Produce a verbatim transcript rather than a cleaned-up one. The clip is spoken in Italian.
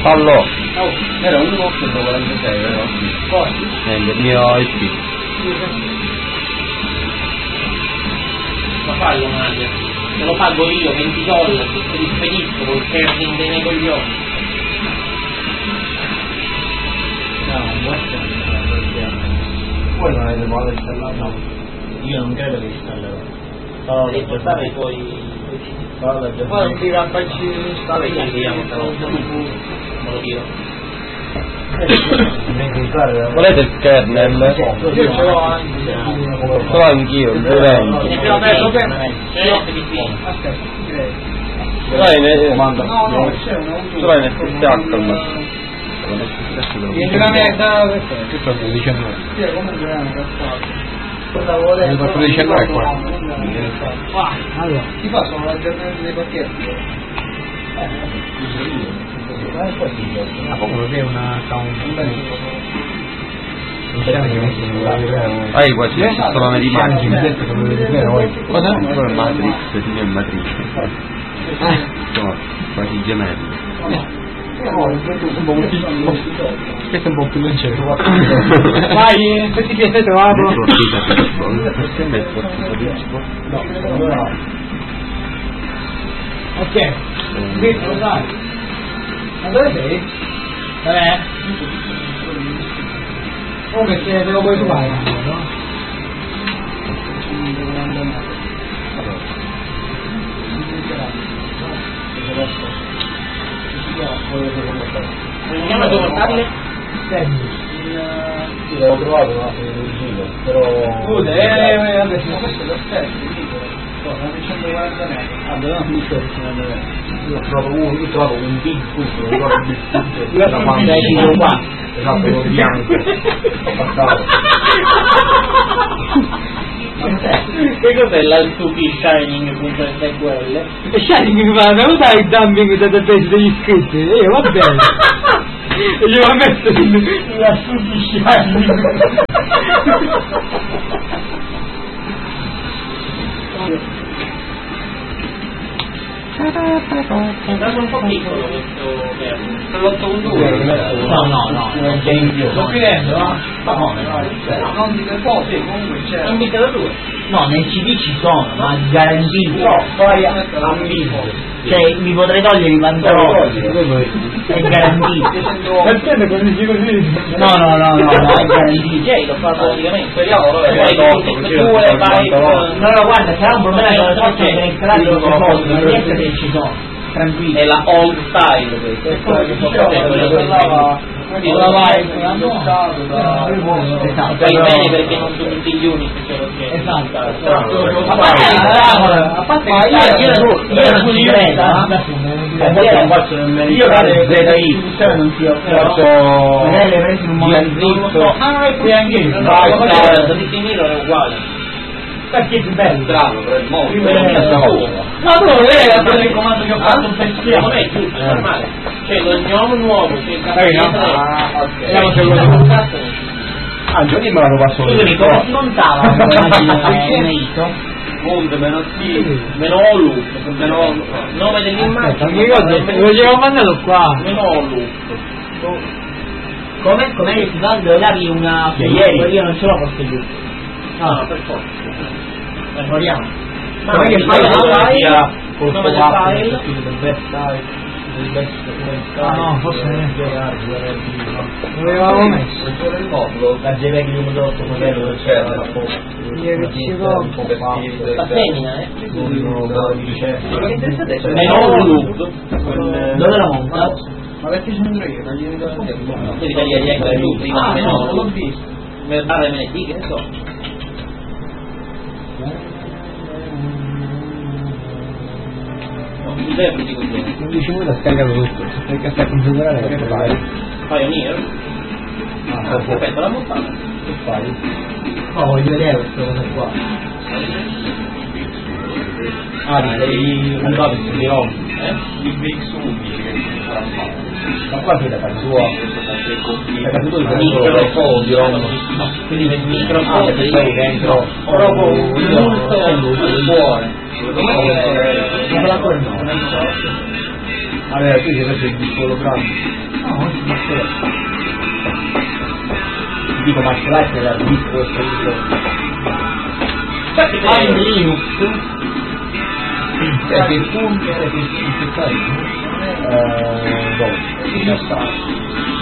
Fallo! Oh, era un ottocentoquarantasei, vero? Poi? Eh, il mio I P. Ma fallo Mario, te lo pago io, venti dollari, te li spedisco col perding dei miei coglioni. No, guarda, poi non avete modo di installarlo? Io non credo che installerò. Oh, devi portare i tuoi... Poi non ti rampaggi di Vabbè, ci vediamo, non lo tiro. Volete il kernel? Io ce l'ho anche. Ce l'ho anch'io, il dueventi. Ne abbiamo preso bene. Aspetta, direi. Ce l'hai nel comando? No, no, c'è una... Ce l'hai nel F T H al Vieni la merda perché? Che sto diciannove? Sì, comunque è una cazzata. Cosa vuole? Il quattro diciannove è qua. Ah, allora. Si fa solo l'aggiornamento dei pacchetti. Eh, ma è possibile. Ma come è una account? Hai quasi il sistema di macchine. Cosa? Quello è Matrix, signor Matrix. Insomma, quasi gemelli. Questo è un po' più leggero. Vai, questi che sei trovato. Ok, questo lo sai. Ma dove sei? Vabbè. Comunque se te lo puoi trovare, no? Vediamo il tuo portatile? Sì, l'avevo trovato una origine, però... Scusa, eh, vabbè, sì, ma questo è perfetto, cosa, centoquaranta metri. Ah, dovevamo finire il cinquanta metri. Io ho trovato uno, io ho trovato un big food, non ricordo il big food, la fantastica qua, esatto, quello bianco, ho passato. Che cos'è l'Altupi Shining punto S Q L? Shining fa, non dai il dumping database degli iscritti, eh, va bene. E gli ho messo l'Altupi Shining. È un po' piccolo questo verbo. l'otto punto due No, no, no, non c'è in più. sto chiudendo, no? Ma come? No, non di per po', sì, comunque c'è. Non mica da due. No, nel C D ci sono, ma garantito. No, poi ambito. Cioè, mi potrei togliere i pantaloni. È garantito. Perché quando dici così? No, no, no, no, no, è garantito. Cioè, l'ho fatto praticamente. Speriamo, allora, poi due, vai. No, no, guarda, sarà un problema con la traccia che installare non lo posso, ma niente che ci sono. Tranquillo. È la old style questa. È quello che Ora vai, esatto, fai bene perché non sono tutti gli unici, esatto, a parte che io non ci credo, non faccio nemmeno io vado Z I non ti ho preso magari le presi in un momento anche io tutti i Miro è uguale. Perché è più bello? Strano, però è molto. Ma tu non è il comando che ho fatto un pensiero. Non è giusto, è normale. C'è lo gnomo nuovo, c'è il capello. Ah, già me l'hanno passato. Scusami, come si contava un ito? Monte, meno T, Meno Olu, meno nome dell'immagine. Mi ricordo, lo ci avevo mandato qua. Meno Olu. Come? Come si fa? Devo dargli una... Ieri. Io non ce l'ho forse più. No, per forza. Proviamo. Ma Come che il fai nome la del sia file? col Nome del file? file? Ah no, forse dove avevamo messo? Il modulo, la JPEG di uno otto modello del c'era un po' per La femmina, eh? Meno Olu. Dove la monta? Ma perché ci andrò io? Non gli vedo Quindi tagli gli ecco giù prima Ah meno no, non l'ho Olu. visto. Per dare M N T, che ne so. Non mi interpreti così. In dieci minuti ha scaricato tutto. Perché sta a configurare che fai? Pioneer? Ah, Aspetta, la montata. che fai? No, voglio vedere questa cosa qua. Ah, devi andare su di Roma. Eh? Il X uno che sarà fatto. Ma qua si fa il suo. Hai capito il Microfono di Roma? quindi nel Ah, microfono perché poi dentro. proprio un punto al cuore. Ma la cuore no. Allora, tu ci fai il disco ologramma? No, non si dice. Dico martial arts era il disco e il Linux. Eh, che punto era che si fai? Eh, dove? Ci sta.